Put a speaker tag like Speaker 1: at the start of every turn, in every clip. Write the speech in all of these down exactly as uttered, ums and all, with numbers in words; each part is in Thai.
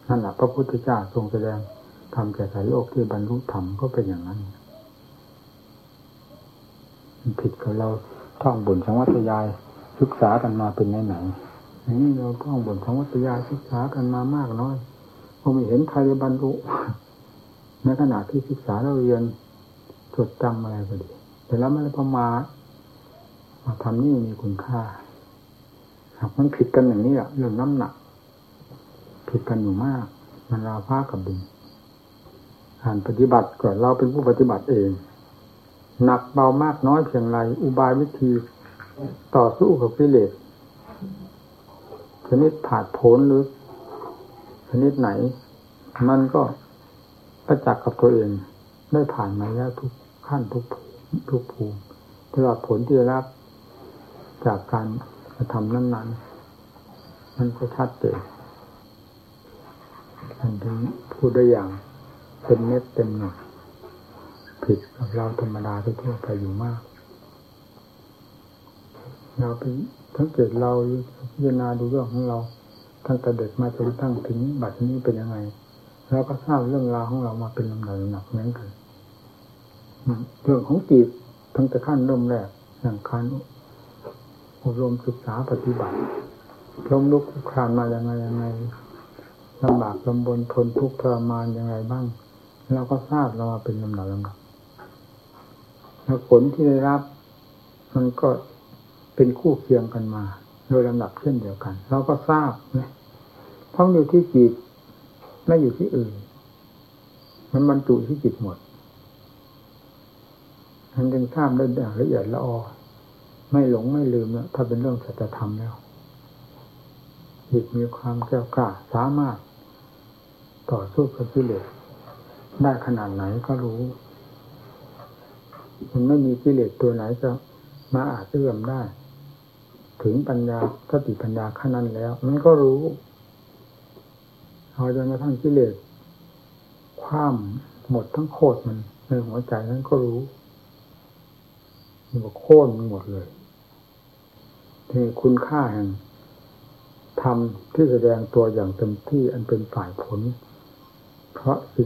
Speaker 1: นั่นแหละพระพุทธเจ้าทรงแสดงธรรมแก่สายโลกที่บรรลุธรรมก็เป็นอย่างนั้นมันผิดกับเราท่องบนสังวัตยายศึกษากันมาเป็นไหนๆนี่เราท่องบนสังวัตยายศึกษากันมามากน้อยพอไม่เห็นใครบรรลุในขณะที่ศึกษาเราเรียนจดจำอะไรก็ดีแต่แล้วไม่ได้ประมาทมาทำนี่มีคุณค่าหากมันผิดกันอย่างนี้อะเรื่องน้ำหนักผิดกันอยู่มากมันราวฟ้ากับดินการปฏิบัติก่อนเราเป็นผู้ปฏิบัติเองหนักเบามากน้อยเพียงไรอุบายวิธีต่อสู้กับกิเลสชนิดผาดโผนหรือชนิดไหนมันก็ประจักษ์กับตัวเองได้ผ่านมาแล้วทุกขั้นทุกทุกภูมิตลอดผลที่ได้รับจากการกระทำนั้นๆมันก็ชัดเจนอันนี้พูดได้อย่างเป็นเม็ดเต็มหน่วยผิดกับเราธรรมดาทั่วไปอยู่มากเราไปสังเกตเราพิจารณาดูเรื่องของเราตั้งแต่เด็กมาจนตั้งถึงบัดนี้เป็นยังไงเราก็ทราบเรื่องราวของเรามาเป็นลำดับลำดับนั้นกันเรื่องของจิตตั้งแต่ขั้นเริ่มแรกอย่างการอบรมศึกษาปฏิบัติล้มลุกคลุกคลานมายังไงยังไงลำบากลำบนทนทุกข์ทรมานยังไงบ้างเราก็ทราบเรามาเป็นลำดับลำดับแล้วผลที่ได้รับมันก็เป็นคู่เคียงกันมาโดยลำดับเช่นเดียวกันเราก็ทราบนะเพราะอยู่ที่จิตไม่อยู่ที่อื่นมันบรรจุที่จิตหมดมันจึงทราบได้อย่างละเอียดละออไม่หลงไม่ลืมนะถ้าเป็นเรื่องสัจธรรมแล้วจิตมีความแก้วกล้าสามารถต่อสู้กับกิเลสได้ขนาดไหนก็รู้มันไม่มีกิเลสตัวไหนจะมาอาจเอื้อมได้ถึงปัญญาสติปัญญาขั้นนั้นแล้วมันก็รู้เอาจนกระทั่งกิเลสคว่ำหมดทั้งโคตรมันในหัวใจนั้นก็รู้มันก็โค่นมันหมดเลยที่คุณค่าแห่งธรรมที่แสดงตัวอย่างเต็มที่อันเป็นฝ่ายผลเพราะสิ่ง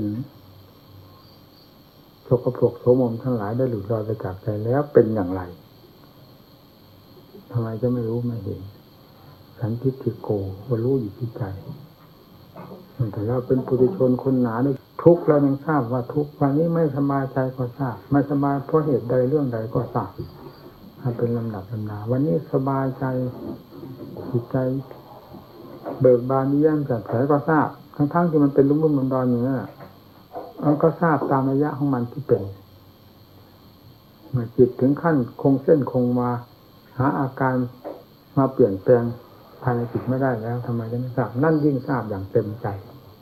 Speaker 1: สกปรกโสมมทั้งหลายได้หลุดลอยไปจากใจแล้วเป็นอย่างไรทำไมจะไม่รู้ไม่เห็นสันทิฏฐิโกว่ารู้อยู่ที่ใจแต่เราเป็นปุถุชนคนหนาด้วยทุกข์เรายังทราบว่าทุกข์วันนี้ไม่สบายใจก็ทราบไม่สบายเพราะเหตุใดเรื่องใดก็ทราบเป็นลำดับลำดาวันนี้สบายใจจิตใจเบิกบานเยี่ยมจากแผลก็ทราบทั้งๆที่มันเป็นลุ่มลุ่มดอนๆอยู่นั่นแหละมันก็ทราบตามระยะของมันที่เป็นเมื่อจิตถึงขั้นคงเส้นคงวาหาอาการมาเปลี่ยนแปลงภายในจิตไม่ได้แล้วทำไมจะไม่ทราบนั่นยิ่งทราบอย่างเต็มใจ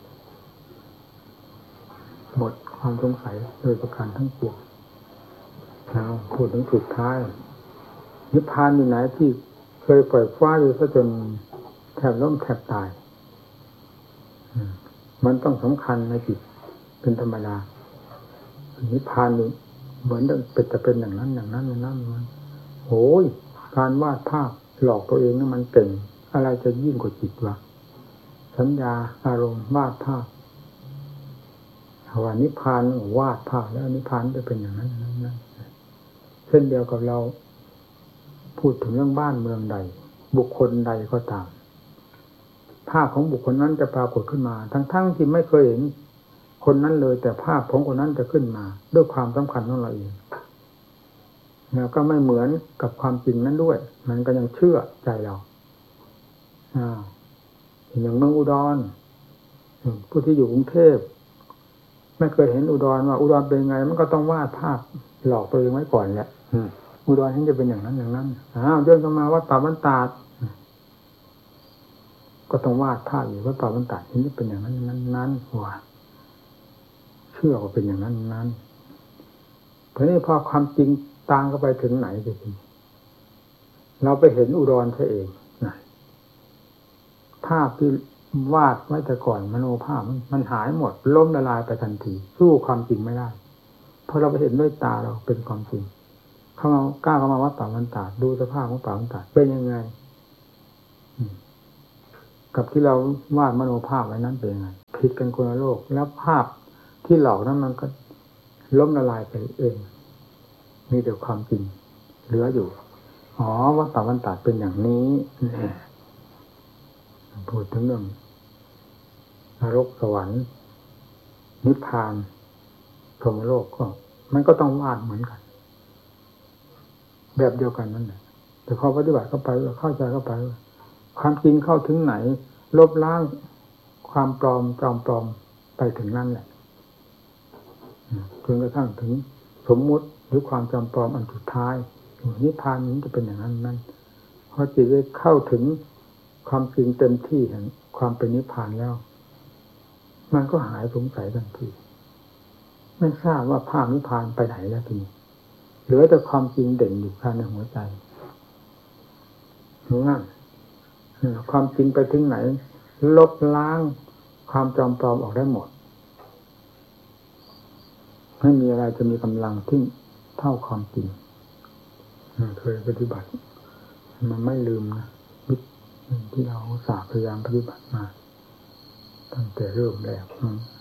Speaker 1: หมดความสงสัยโดยประการทั้งปวงแล้วพูดถึงสุดท้ายนิพพานอยู่ไหนที่เคยปล่อยฟ้าอยู่ซะจนแทบล้มแทบตายมันต้องสำคัญในจิตเป็นธรรมดานิพพานนี่เหมือนเป็นแต่เป็นอย่างนั้นอย่างนั้นอย่างนั้นมันโอ้ยการวาดภาพหลอกตัวเองนี่มันเก่งอะไรจะยิ่งกว่าจิตวะสัญญาอารมณ์วาดภาพว่านิพพานวาดภาพแล้วนิพพานจะเป็นอย่างนั้นอย่างนั้นเช่นเดียวกับเราพูดถึงเรื่องบ้านเมืองใดบุคคลใดก็ตามภาพของบุคคลนั้นจะปรากฏขึ้นมาทั้งๆที่ไม่เคยเห็นคนนั้นเลยแต่ภาพของคนนั้นจะขึ้นมาด้วยความสำคัญของเราเองแล้วก็ไม่เหมือนกับความจริงนั้นด้วยมันก็ยังเชื่อใจเราอ่าอย่างเมืองอุดรผู้ที่อยู่กรุงเทพไม่เคยเห็นอุดรว่าอุดรเป็นไงมันก็ต้องวาดภาพหลอกตัวเองไว้ก่อนแหละอุดรฉันจะเป็นอย่างนั้นอย่างนั้นอ้าวเดินเข้ามาวัดป่าบ้านตาดก็ต้องวาดภาพอยู่วัดป่าบ้านตาดฉันจะเป็นอย่างนั้นอย่างนั้นนั้นว่าเชื่อว่าเป็นอย่างนั้นนั้นเพราะนี่พอความจริงตามเข้าไปถึงไหนจริงเราไปเห็นอุดรซะเองนะภาพที่วาดไว้แต่ก่อนมโนภาพมันมันหายหมดล้มละลายไปทันทีสู้ความจริงไม่ได้เพราะเราไปเห็นด้วยตาเราเป็นความจริงเข้ามากล้าเข้ามาวัดป่าบ้านตาดดูสภาพของป่าบ้านตาดเป็นยังไงกับที่เราวาดมโนภาพไว้นั้นเป็นยังไงผิดกันคนละโลกแล้วภาพที่หลอกนั้นมันก็ล้มละลายไปเองมีแต่ความจริงเหลืออยู่อ๋อวัฏฏะวันตาเป็นอย่างนี้พูดถึงเรื่องนรกสวรรค์นิพพานพรหมโลกก็มันก็ต้องวาดเหมือนกันแบบเดียวกันนั่นแหละแต่พอปฏิบัติเข้าไปเข้าใจเข้าไปความจริงเข้าถึงไหนลบล้างความปลอมจอมปลอมไปถึงนั่นแหละจนกระทั่งถึงสมมุติหรือความจอมปลอมอันสุดท้ายนิพพานนี้จะเป็นอย่างนั้นนั่นพอจิตได้เข้าถึงความจริงเต็มที่แห่งความเป็นนิพพานแล้วมันก็หายสงสัยทันทีไม่ทราบว่าภาพนิพพานไปไหนแล้วทีนี้เหลือแต่ความจริงเด่นอยู่ภายในหัวใจนั่นความจริงไปถึงไหนลบล้างความจอมปลอมออกได้หมดไม่มีอะไรจะมีกำลังที่เท่าความจริงเคยปฏิบัติมันไม่ลืมนะวิธีที่เราสาพยายามปฏิบัติมาตั้งแต่เริ่มแรก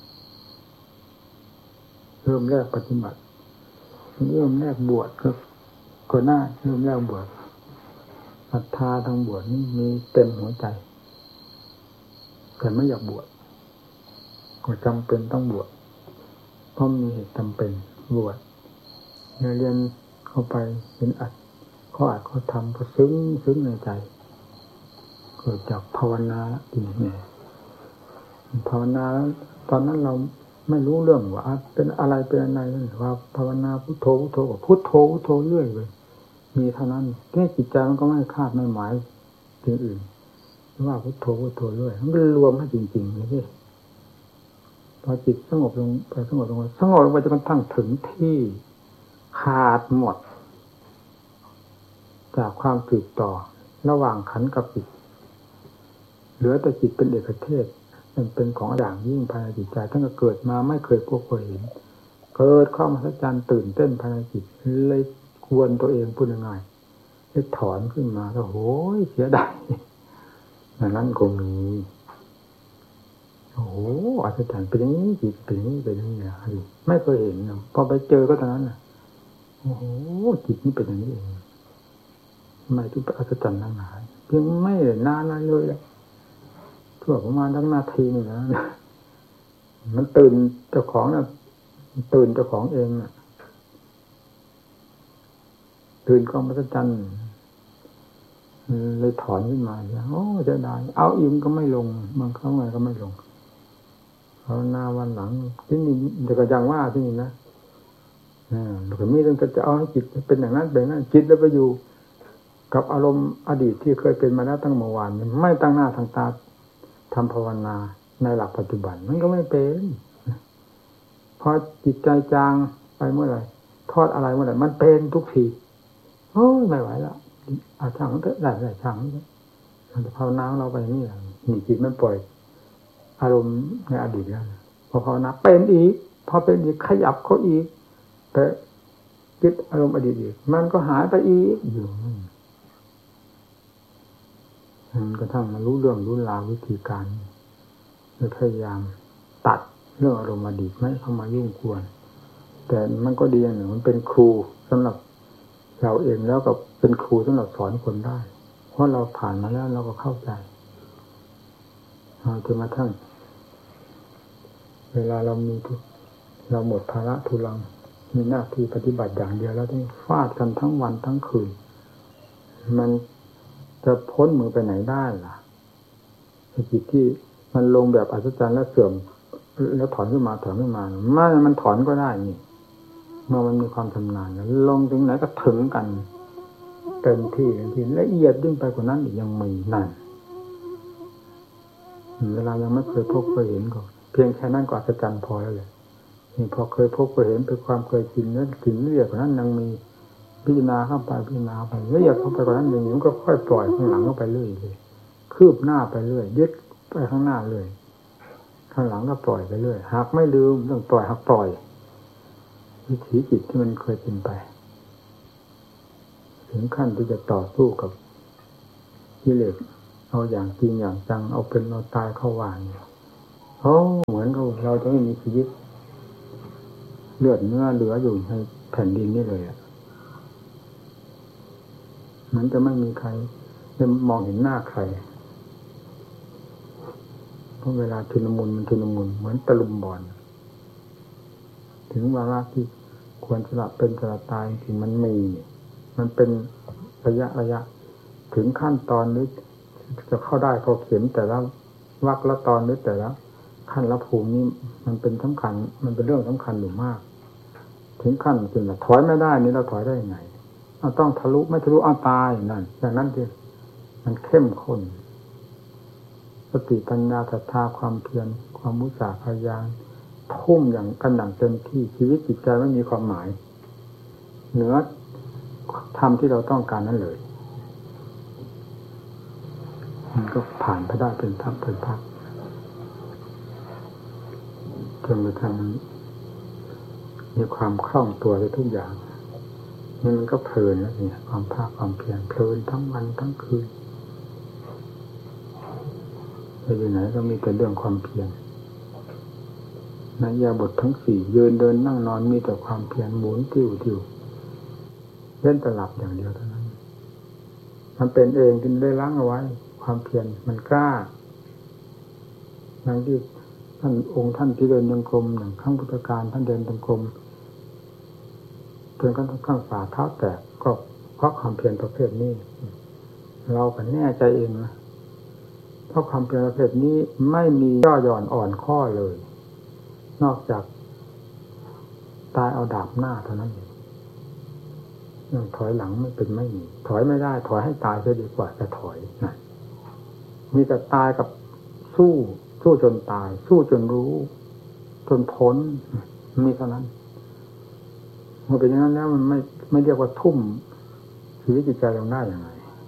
Speaker 1: เริ่มแรกปฏิบัติเริ่มแรกบวชก็ก็น่าเริ่มแรกบวชศรัทธาทางบวชนี่มีเต็มหัวใจแต่ไม่อยากบวชก็จำเป็นต้องบวชเพราะมีเหตุจำเป็นบวชเรียนเข้าไปเป็นอัดข้ออัดข้อทำก็ซึ้งซึ้งในใจเกิดจากภาวนาจริงเนี่ยภาวนาตอนนั้นเราไม่รู้เรื่องว่าเป็นอะไรเป็นอะไรว่าภาวนาพุทโธพุทโธกับพุทโธพุทโธเรื่อยเลยมีเท่านั้นแค่จิตใจมันก็ไม่คาดไม่หมายถึงอื่นว่าพุทโธพุทโธเรื่อยมันรวมให้จริงๆเลยที่พอจิตสงบลงไปสงบลงไปสงบลงไปจนกระทั่งถึงที่ขาดหมดจากความสืบต่อระหว่างขันธ์กับจิตเหลือแต่จิตเป็นเอกเทศมันเป็นของอย่างยิ่งภายในจิตใจตั้งแต่เกิดมาไม่เคยพบเคยเห็นเกิดความมหัศจรรย์ตื่นเต้นภายในจิตเลยควรตัวเองพูดง่ายๆเลยถอนขึ้นมาก็โหยเสียดายนั้นก็มีโอ้โหอัศจรรย์เป็นอย่างนี้จิตเป็นอย่างนี้เป็นอย่างนี้นะไม่เคยเห็นนะพอไปเจอก็เท่านั้นนะโอ้โหจิตนี่เป็นอย่างนี้เองทำไมถึงอัศจรรย์ทั้งหลายเพียงไม่นานนั้นเลยทั่วประมาณทั้งนาทีนี่นะมันตื่นเจ้าของนะตื่นเจ้าของเองนะตื่นก็อัศจรรย์เลยถอนขึ้นมาโอ้จะได้เอาอิ่มก็ไม่ลงบางครั้งอะไรก็ไม่ลงภาวนาวันหลังที่นี่แต่ก็ยังว่าที่นี่นะอ่าแต่มีต้องจะเอาให้จิตเป็นอย่างนั้นเป็นอย่างนั้นจิตแล้วไปอยู่กับอารมณ์อดีตที่เคยเป็นมาแล้วตั้งเมื่อวานไม่ตั้งหน้าตั้งตาทำภาวนาในหลักปัจจุบันมันก็ไม่เป็นพอจิตใจจางไปเมื่อไหร่ทอดอะไรเมื่อไหร่มันเป็นทุกทีโอ้ยไม่ไหวแล้วอาช่างเถอะได้ได้ช่างเราจะภาวนาเราไปนี่แหละนี่จิตมันปล่อยอารมณ์ในอดีตแล้วพอภาวนาเป็นอีกพอเป็นอีกขยับเขาอีกแต่ยึดอารมณ์อดีตอีกมันก็หายไปอีกอยู่มันกระทั่งมารู้เรื่องรู้ราววิธีการพยายามตัดเรื่องอารมณ์อดีตไม่เข้ามายุ่งกวนแต่มันก็ดีอย่างหนึ่งมันเป็นครูสำหรับเราเองแล้วก็เป็นครูสำหรับสอนคนได้เพราะเราผ่านมาแล้วเราก็เข้าใจเราจะมาทั้งเวลาเรามีเราหมดภาระทุลังมีหน้าที่ปฏิบัติอย่างเดียวแล้วต้องฟาดกันทั้งวันทั้งคืนมันจะพ้นมือไปไหนได้ล่ะจิตที่มันลงแบบอัศจรรย์แล้วเสื่อมแล้วถอนขึ้นมาถอนขึ้นมาไม่มันถอนก็ได้นี่เมื่อมันมีความชำนาญลงถึงไหนก็ถึงกันเต็มที่เต็มที่ละเอียดยิ่งไปกว่านั้นอีกยังมีนั่นเวลายังไม่เคยพบเคยเห็นก็เพียงแค่นั้นก็อัศจรรย์พอแล้วเลยนี่พอเคยพบเคยเห็นเป็นความเคยชินนั้นถึงละเอียดกว่านั้นยังมีพิจารณาเข้าไปพิจารณาไปละเอียดเข้าไปกว่านั้นอย่างนี้มันก็ค่อยปล่อยข้างหลังเข้าไปเรื่อยเลยคืบหน้าไปเรื่อยยึดไปข้างหน้าเลยข้างหลังก็ปล่อยไปเรื่อยหากไม่ลืมต้องปล่อยหักปล่อยวิถีจิตที่มันเคยเป็นไปถึงขั้นที่จะต่อสู้กับกิเลสเอาอย่างจริงอย่างจังเอาเป็นเอาตายเข้าวางโอ้เหมือนกับเราจะไม่มีชีวิตเลือดเนื้อเหลืออยู่ในแผ่นดินนี่เลยอ่ะมันจะไม่มีใครจะมองเห็นหน้าใครเพราะเวลาชุลมุนมันชุลมุนเหมือนตะลุมบอลถึงวาระที่ควรสละเป็นสละตายจริงมันมีมันเป็นระยะระยะถึงขั้นตอนนี้จะเข้าได้พอเข็มแต่ละวรรคละตอนนี้แต่ละขั้นละภูมินี้มันเป็นสำคัญมันเป็นเรื่องสำคัญอยู่มากถึงขั้นจริงๆถอยไม่ได้นี่เราถอยได้ยังไงเราต้องทะลุไม่ทะลุเอาตายนั่นอย่างนั้นที่มันเข้มข้นสติปัญญาศรัทธาความเพียรความมุสาพยายามทุ่มอย่างกันอย่างเต็มที่ชีวิตจิตใจไม่มีความหมายเหนือธรรมที่เราต้องการนั้นเลยมันก็ผ่านไปได้เป็นพักเป็นพักจนกระทั่งมีความคล่องตัวในทุกอย่างนี่มันก็เพลินแล้วเนี่ยความภาคความเพียรเพลินทั้งวันทั้งคืนไปอยู่ไหนก็มีแต่เรื่องความเพียรในอิริยาบถทั้งสี่ยืนเดินนั่งนอนมีแต่ความเพียรหมุนติ้วติ้วเล่นตลับอย่างเดียวเท่านั้นมันเป็นเองที่ได้ล้างเอาไว้ความเพียรมันกล้าอย่างที่ท่านองค์ท่านที่เดินจงกรมอย่างข้างพุทธการท่านเดินจงกรมจนกระทั่งฝ่าเท้าแตกก็เพราะความเพียรประเภทนี้เราก็แน่ใจเองนะเพราะความเพียรประเภทนี้ไม่มีย่อหย่อนอ่อนข้อเลยนอกจากตายเอาดาบหน้าเท่านั้นเองยังถอยหลังไม่เป็นไม่มีถอยไม่ได้ถอยให้ตายจะดีกว่าจะถอยนะมีแต่ตายกับสู้สู้จนตายสู้จนรู้จนพ้นมีเท่านั้นเมื่อเป็นอย่างนั้นแล้วมันไม่ไม่เรียกว่าทุ่มชีวิตจิตใจลงได้อย่างไร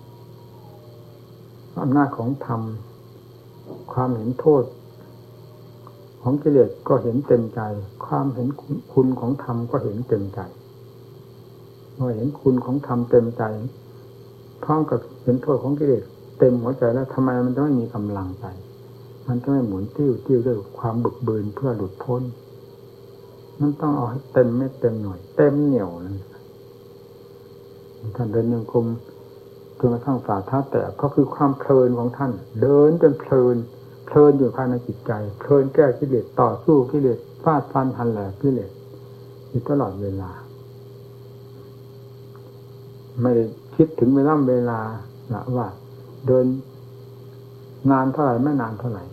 Speaker 1: อำนาจของธรรมความเห็นโทษของกิเลสก็เห็นเต็มใจความเห็นคุณของธรรมก็เห็นเต็มใจเมื่อเห็นคุณของธรรมเต็มใจพร้อมกับเห็นโทษของกิเลสเต็มหัวใจแล้วทำไมมันจะไม่มีกำลังใจมันจะไม่หมุนติ้วติ้วด้วยความบึกบืนเพื่อหลุดพ้นมันต้องเอาให้เต็มเม็ดเต็มหน่วยเต็มเหนี่ยวนั่นท่านเดินยังคมจนกระทั่งฝ่าเท้าแตกก็คือความเพลินของท่านเดินจนเพลินเพลินอยู่ภายในจิตใจเพลินแก้กิเลสต่อสู้กิเลสฟาดฟันหันแหลกกิเลสอยู่ตลอดเวลาไม่ได้คิดถึงเวลาเวลาละว่าเดินนานเท่าไหร่ไม่นานเท่าไหร่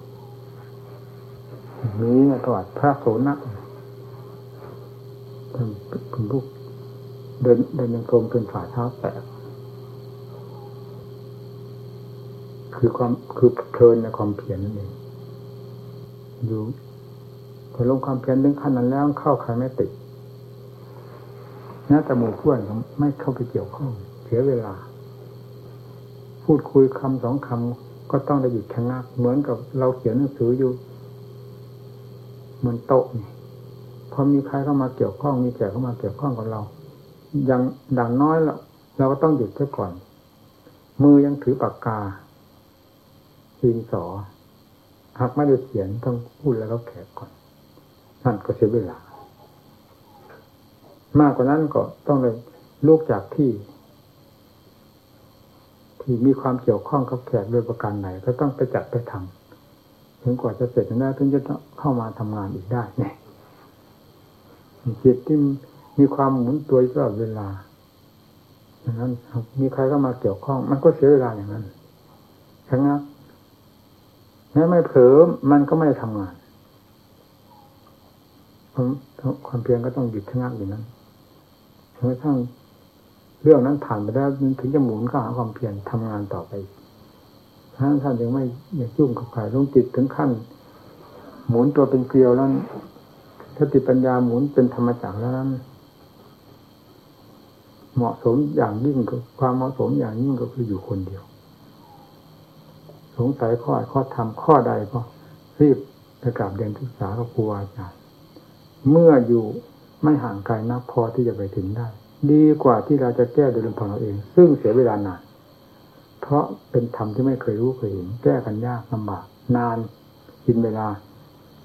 Speaker 1: นี้นะตลอดพระโสนะเป็นลูกเดินเดินยังกลมเป็นฝ่าเท้าแตกคือความคือเพลินในความเพียรนั่นเองอยู่พอลงความเพียรถึงขั้นนั้นแล้วเข้าใครไม่ติดนะแต่หมู่เพื่อนไม่เข้าไปเกี่ยวข้องเสียเวลาพูดคุยคำสองคำก็ต้องได้หยุดชะงักเหมือนกับเราเขียนหนังสืออยู่เหมือนโต๊ะนี่พอมีใครเข้ามาเกี่ยวข้องมีแขกเข้ามาเกี่ยวข้องกับเราอย่างดังน้อยแล้วเราก็ต้องหยุดซะก่อนมือยังถือปากกาดินสอหากไม่ได้เขียนต้องพูดแล้วก็แขกก่อนนั่นก็เสียเวลามากกว่านั้นก็ต้องเลยลุกจากที่ที่มีความเกี่ยวข้องกับแขกโดยประการไหนก็ต้องไปจัดไปทำถึงกว่าจะเสร็จได้ถึงจะเข้ามาทำงานอีกได้เนี่ยจิตที่มีความหมุนตัวตลอดเวลาอย่างนั้นมีใครเข้ามาเกี่ยวข้องมันก็เสียเวลาอย่างนั้นชะงักแม้ไม่เผลอมันก็ไม่ได้ทำงานความเพียรก็ต้องหยุดชะงักอยู่นั้นจนกระทั่งเรื่องนั้นผ่านไปแล้วถึงจะหมุนเข้าหาความเพียรทำงานต่อไปท่านท่านยังไม่อยากยุ่งกับใครลงจิตถึงขั้นหมุนตัวเป็นเกลียวแล้วสติปัญญาหมุนเป็นธรรมจักรแล้วนั้นเหมาะสมอย่างยิ่งก็ความเหมาะสมอย่างยิ่งก็คืออยู่คนเดียวสงสัยข้อข้อธรรมข้อใดก็รีบไปกราบเรียนศึกษากับครูอาจารย์เมื่ออยู่ไม่ห่างไกลนักพอที่จะไปถึงได้ดีกว่าที่เราจะแก้โดยลำพังเราเองซึ่งเสียเวลานานเพราะเป็นธรรมที่ไม่เคยรู้เคยเห็นแก้กันยากลำบากนานกินเวลา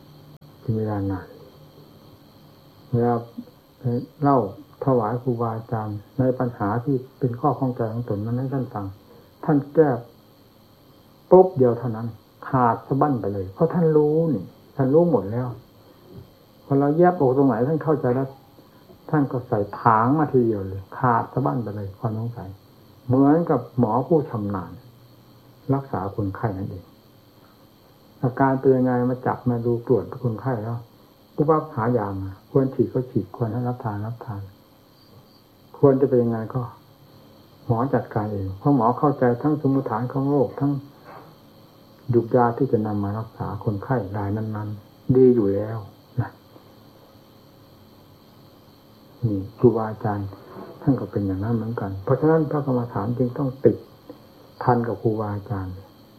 Speaker 1: เป็นเวลานานเวลาเล่าถวายครูบาอาจารย์ในปัญหาที่เป็นข้อข้องใจของตนนั้นให้ท่านฟังท่านแก้ปุ๊บเดียวเท่านั้นขาดสะบั้นไปเลยเพราะท่านรู้นี่ท่านรู้หมดแล้วพอเราแยบอกตรงไหนท่านเข้าใจแล้วท่านก็ใส่ถางมาทีเดียวเลยขาดสะบั้นไปเลยความสงสัยเหมือนกับหมอผู้ชำนาญรักษาคนไข้นั่นเองอาการเป็นยังไงมาจับมาดูตรวจคนไข้แล้วปุ๊บปั๊บหายามาควรฉีดก็ฉีดควรให้รับทานรับทานควรจะเป็นยังไงก็หมอจัดการเองเพราะหมอเข้าใจทั้งสมมุติฐานของโรคทั้งยุกยาที่จะนำมารักษาคนไข้รายนั้นๆดีอยู่แล้วนะนี่ครูบาอาจารย์ท่านก็เป็นอย่างนั้นเหมือนกันเพราะฉะนั้นพระกรรมฐานจึงต้องติดพันกับครูบาอาจารย์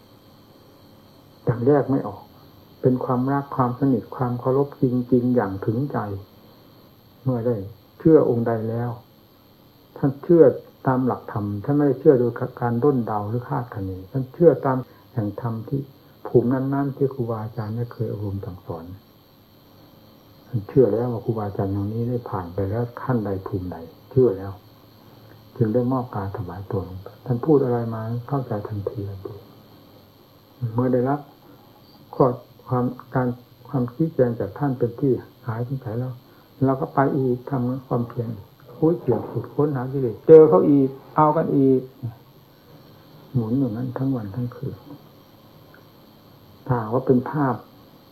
Speaker 1: อย่างแยกไม่ออกเป็นความรักความสนิทความเคารพจริงๆอย่างถึงใจเมื่อได้เชื่อองค์ใดแล้วท่านเชื่อตามหลักธรรมท่านไม่ได้เชื่อโดยการด้นเดาหรือคาดคะเนท่านเชื่อตามแห่งธรรมที่ภูมินั้นๆที่ครูบาอาจารย์ได้เคยอบรมสั่งสอนท่านเชื่อแล้วว่าครูบาอาจารย์อย่างนี้ได้ผ่านไปแล้วขั้นใดภูมิใดเชื่อแล้วจึงได้มอบการถวายตัวลงไปท่านพูดอะไรมาเข้าใจทันทีเลยเมื่อได้รับก็ความการความชี้แจงจากท่านเป็นที่หายสงสัยแล้วเราก็ไปอีกทำความเพียรคุยเกี่ยวขุดค้นหากิเลสเจอเขาอีกเอากันอีกหมุนอย่างนั้นทั้งวันทั้งคืนถ้าว่าเป็นภาพ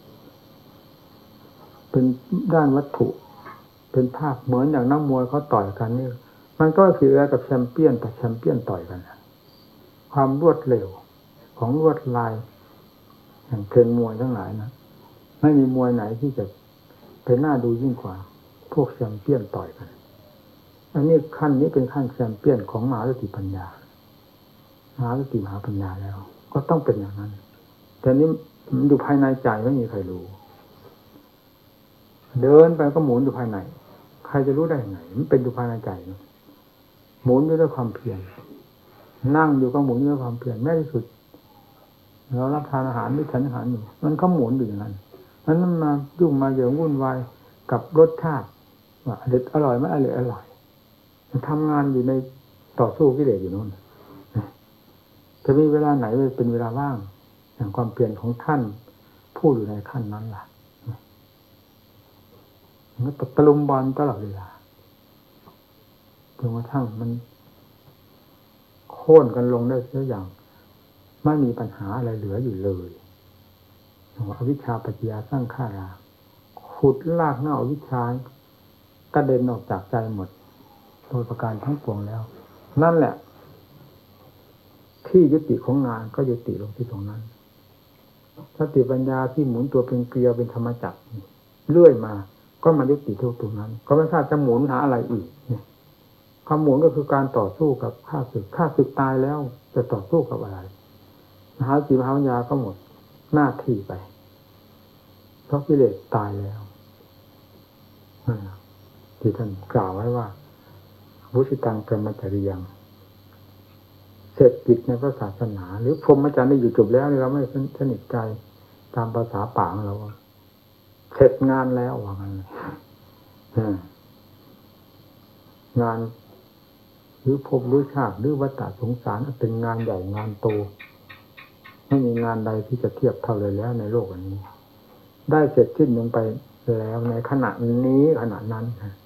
Speaker 1: เป็นด้านวัตถุเป็นภาพเหมือนอย่างนักมวยเขาต่อยกันนี่มันก็คืออะไรกับแชมเปี้ยนแต่แชมเปี้ยนต่อยกันความรวดเร็วของลวดลายอย่างเทรนมวยทั้งหลายนะไม่มีมวยไหนที่จะเป็นหน้าดูยิ่งกว่าพวกแชมเปี้ยนต่อยกันอันนี้ขั้นนี้เป็นขั้นแชมเปี้ยนของมหาสติปัญญามหาสติมหาปัญญาแล้วก็ต้องเป็นอย่างนั้นแต่นี้มันอยู่ภายในใจไม่มีใครรู้เดินไปก็หมุนอยู่ภายในใครจะรู้ได้ไงมันเป็นอยู่ภายในใจหมุนด้วยความเพียรนั่งอยู่ก็หมุนด้วยความเพียรแม้ที่สุดเรารับทานอาหารหรือฉันอาหารอยู่มันก็หมุนอยู่อย่างนั้นนั้นมันมายุ่งมาเหยิงวุ่นวายกับรสชาติว่าอร่อยอร่อยไหมอร่อยอร่อยมันทำงานอยู่ในต่อสู้กิเลสอยู่นู่นจะมีเวลาไหนเป็นเวลาว่างอย่างความเปลี่ยนของท่านผู้อยู่ในขั้นนั้นล่ะมันตะลุมบอลตลอดเวลาจนกระทั่งมันโค่นกันลงได้เสียอย่างไม่มีปัญหาอะไรเหลืออยู่เลยอวิชชาปัจจยาสร้างข้าราขุดลากเง่าอวิชชากระเด็นออกจากใจหมดโดยประการทั้งปวงแล้วนั่นแหละที่ยุติของงานก็ยุติลงที่ตรงนั้นสติปัญญาที่หมุนตัวเป็นเกลียวเป็นธรรมจักรเลื่อยมาก็มายุติที่ตรงนั้นก็ไม่ทราบจะหมุนหาอะไรอีกความหมุนก็คือการต่อสู้กับข้าศึกข้าศึกตายแล้วจะต่อสู้กับอะไรมหาจิตมหาปัญญาก็หมดหน้าที่ไปเพราะกิเลสตายแล้วที่ท่านกล่าวไว้ว่าวุฒิตังปรมัจจริยังเสร็จกิจในพระศาสนาหรือพรหมจรรย์ได้อยู่จบแล้วเราไม่สนิทใจตามภาษาป่าของเราเสร็จงานแล้วว่างั้นงานหรือภพหรือชาติหรือวัฏสงสารเป็นงานใหญ่งานโตไม่มีงานใดที่จะเทียบเท่าเลยแล้วในโลกอันนี้ได้เสร็จสิ้นลงไปแล้วในขณะนี้ขณะนั้น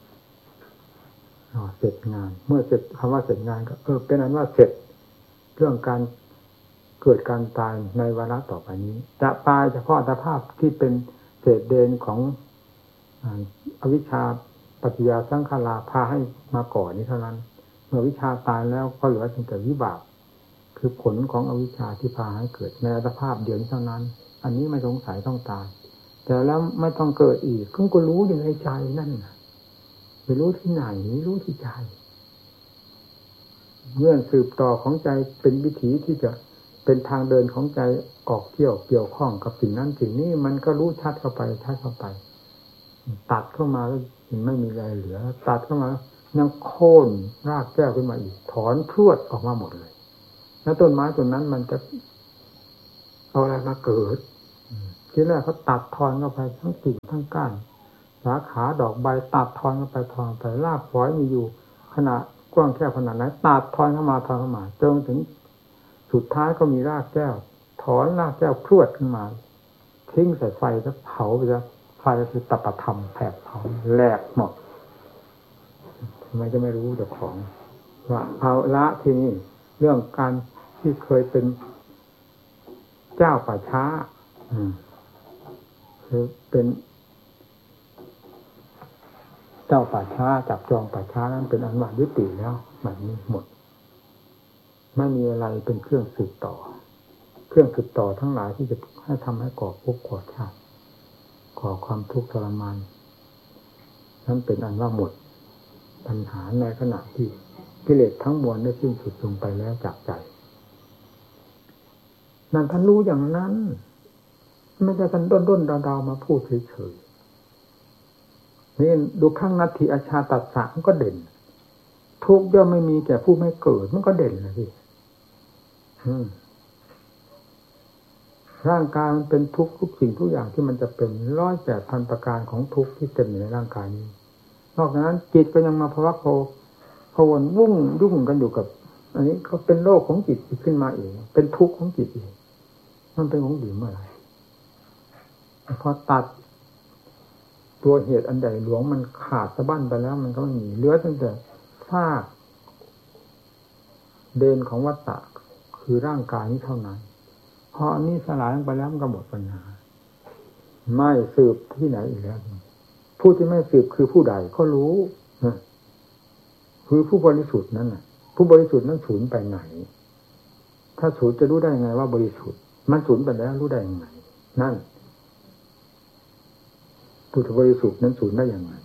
Speaker 1: เสร็จงานเมื่อเสร็จคำว่าเสร็จงานก็เออเป็นอันว่าเสร็จเรื่องการเกิดการตายในวาระต่อไปนี้จะตายเฉพาะอัตภาพที่เป็นเศษเดนของอวิชชาปัจจยาสังขาราพาให้มาก่อนนี้เท่านั้นเมื่อวิชาตายแล้วก็เหลือเพียงแต่วิบากคือผลของอวิชชาที่พาให้เกิดในอัตภาพเดียวเท่านั้นอันนี้ไม่สงสัยต้องตายแต่แล้วไม่ต้องเกิดอีกคุณก็รู้อยู่ในใจนั่นไม่รู้ที่ไหนรู้ที่ใจเงื่อนสืบต่อของใจเป็นวิถีที่จะเป็นทางเดินของใจออกเที่ยวเกี่ยวข้องกับสิ่งนั้นสิ่งนี้มันก็รู้ชัดเข้าไปชัดเข้าไปตัดเข้ามาแล้วไม่มีอะไรเหลือตัดเข้ามายังโค่นรากแก้วขึ้นมาอีกถอนพรวดออกมาหมดเลยแล้วต้นไม้ต้นนั้นมันจะเอาอะไรมาเกิดทีแรกเขาตัดทอนเข้าไปทั้งกิ่งทั้งก้านสาขาดอกใบตัดทอนเข้าไปทอนไปรากฝอยมีอยู่ขนาดกว้างแค่ขนาดไหนตัดทอนเข้ามาทอนเข้ามาจนถึงสุดท้ายก็มีรากแก้วถอนรากแก้วพรวดขึ้นมาทิ้งใส่ไฟแล้วเผาไปแล้วไฟคือตปธรรมแผดเผาแหลกหมดทำไมจะไม่รู้เจ้าของว่าเอาละที่นี่เรื่องการที่เคยเป็นเจ้าป่าช้าคือเป็นเจ้าป่าช้าจับจองป่าช้านั้นเป็นอันว่ายุติแล้วแบบนี้หมดไม่มีอะไรเป็นเครื่องสืบต่อเครื่องสืบต่อทั้งหลายที่จะให้ทำให้ก่อภพก่อชาติก่อความทุกข์ทรมานนั้นเป็นอันว่าหมดปัญหาในขณะที่กิเลสทั้งมวลได้สิ้นสุดลงไปแล้วจากใจนั่นท่านรู้อย่างนั้นไม่ใช่ท่านด้นด้นดาวๆมาพูดเฉยๆนี่ดูข้างนัตถิอาชาตัสสะมันก็เด่นทุกข์ย่อมไม่มีแก่ผู้ไม่เกิดมันก็เด่นนะพี่ร่างกายมันเป็นทุกข์ทุกสิ่งทุกอย่างที่มันจะเป็นร้อยแปดพันประการของทุกข์ที่เต็มอยู่ในร่างกายนี้นอกจากนั้นจิตก็ยังมาภาวะโภพวนวุ่งยุ่งกันอยู่กับอันนี้ก็เป็นโรคของจิตขึ้นมาเองเป็นทุกข์ของจิตเองมันเป็นของดีเมื่อไหร่พอตัดตัวเหตุอันใดหลวงมันขาดสะบั้นไปแล้วมันก็ไม่มีเหลือตั้งแต่ซากเด่นของวัฏฏะคือร่างกายนี้เท่านั้นพออันนี้สลายลงไปแล้วมันก็หมดปัญหาไม่สืบที่ไหนอีกแล้วผู้ที่ไม่สืบคือผู้ใดก็รู้คือผู้บริสุทธิ์นั่นน่ะผู้บริสุทธิ์นั้นสูญไปไหนถ้าสูญจะรู้ได้ไงว่าบริสุทธิ์มันสูญไปแล้วรู้ได้ยังไงนั่นผู้ที่บริสุทธิ์นั้นสูญได้ยังไง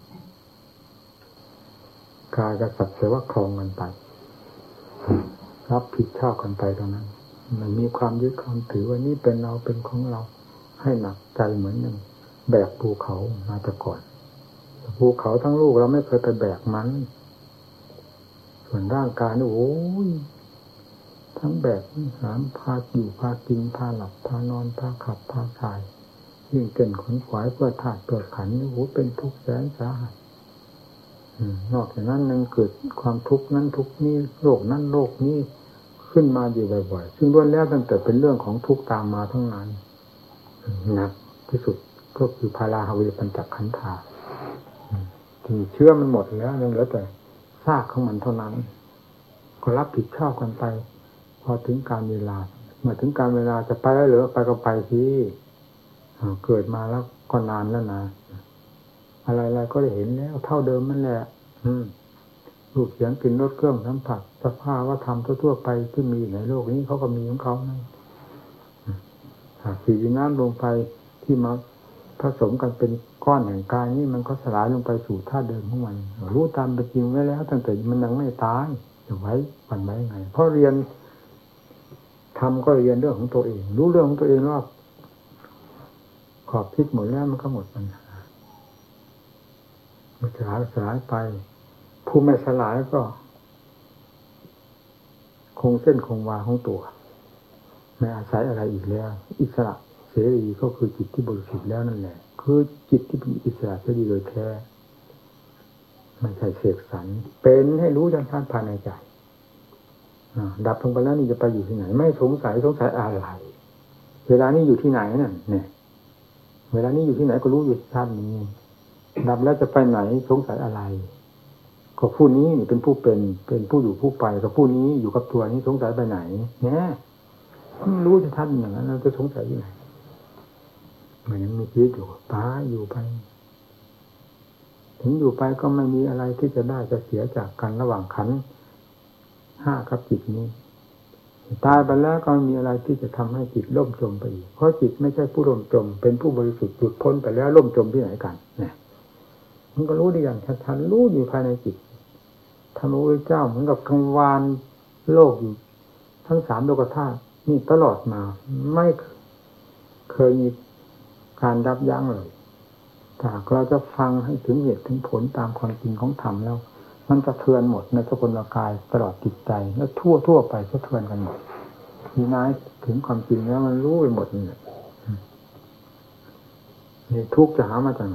Speaker 1: กายกับสัตว์แต่ว่าครองกันไปรับผิดชอบกันไปตรงนั้นมันมีความยึดความถือว่านี่เป็นเราเป็นของเราให้หนักใจเหมือนอย่างแบกภูเขามาแต่ก่อนภูเขาทั้งลูกเราไม่เคยไปแบกมันส่วนร่างกายนี่โอ้ยทั้งแบกหามพาอยู่พากินพาหลับพานอนพาขับพาถ่ายยิ่งเก่นขนขวายเพื่อถาดเพื่อขันนี่โอ้เป็นทุกข์แสนสาหัสนอกจากนั้นยังเกิดความทุกข์นั้นทุกข์นี้โรคนั้นโรคนี้ขึ้นมาอยู่บ่อยๆซึ่งล้วนแล้วตั้งแต่เป็นเรื่องของทุกข์ตามมาทั้งนั้นหนักที่สุดก็คือพาราหวิปัญจขันธาที่เชื้อมันหมดแล้วยังเหลือแต่ซากของมันเท่านั้นก็รับผิดชอบกันไปพอถึงการเวลาเมื่อถึงการเวลาจะไปแล้วหรือไปก็ไปสิเกิดมาแล้วก็นานแล้วนะอะไรๆก็ได้เห็นแล้วเท่าเดิมนั่นแหละรูปเสียงกลิ่นรสเครื่องสัมผัสสภาวะธรรมทั่วๆไปที่มีในโลกนี้เขาก็มีของเขานั่นสีน้ำลงไปที่มาผสมกันเป็นก้อนแห่งกายนี่มันก็สลายลงไปสู่ธาตุเดิมของมันรู้ตามเป็นจริงไว้แล้วตั้งแต่มันยังไม่ตายจะไว้ปันไว้ไงเพราะเรียนทำก็เรียนเรื่องของตัวเองรู้เรื่องของตัวเองว่าขอบคิดหมดแล้วมันก็หมดปัญหามันสลายสลายไปผู้ไม่สลายก็คงเส้นคงวาของตัวไม่อาศัยอะไรอีกแล้วอิสระเสรีก็คือจิตที่บริสุทธิ์แล้วนั่นแหละคือจิตที่เป็นอิสระเสรีโดยแท้ไม่ใช่เสกสรรเป็นให้รู้ชัดชัดภายในใจดับลงไปแล้วนี่จะไปอยู่ที่ไหนไม่สงสัยสงสัยอะไรเวลานี้อยู่ที่ไหนนั่นเนี่ยเวลานี้อยู่ที่ไหนก็รู้อยู่ชัดนี้ดับแล้วจะไปไหนสงสัยอะไรก็ผู้นี้เป็นผู้เป็นเป็นผู้อยู่ผู้ไปกับผู้นี้อยู่กับตัวนี้สงสัยไปไหนเนี่ยรู้จะทันอย่างนั้นเราจะสงสัยที่ไหนมันยังมีชีวิตอยู่ป้าอยู่ไปถึงอยู่ไปก็ไม่มีอะไรที่จะได้จะเสียจากกันระหว่างขันธ์ห้ากับจิตนี้ตายไปแล้วก็ไม่มีอะไรที่จะทำให้จิตล่มจมไปอีกเพราะจิตไม่ใช่ผู้ล่มจมเป็นผู้บริสุทธิ์หลุดพ้นไปแล้วล่มจมที่ไหนกันเนี่ยมันก็รู้ได้อย่างชัดๆรู้อยู่ภายในจิตธรรมะพุทธเจ้าเหมือนกับกังวานโลกอยู่ทั้งสามโลกธาตุนี่ตลอดมาไม่เคยมีการยับยั้งเลยถ้าเราจะฟังให้ถึงเหตุถึงผลตามความจริงของธรรมแล้วมันสะเทือนหมดในสกุลกายตลอดจิตใจแล้วทั่วทั่วไปสะเทือนกันหมดทีนั้นถึงความจริงแล้วมันรู้ไปหมดนี่นี่ทุกข์จะหามาจากไหน